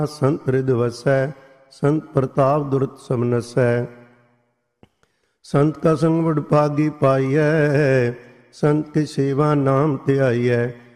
ਸੰਤ ਰਿਦ ਵਸੈ, ਸੰਤ ਪ੍ਰਤਾਪ ਦੁਰਤ ਸਭ ਨਸੈ। ਸੰਤ ਕਾ ਸੰਗ ਵਡ ਭਾਗੀ ਪਾਈਐ, ਸੰਤ ਕੀ ਸੇਵਾ ਨਾਮ ਧਿਆਈਐ।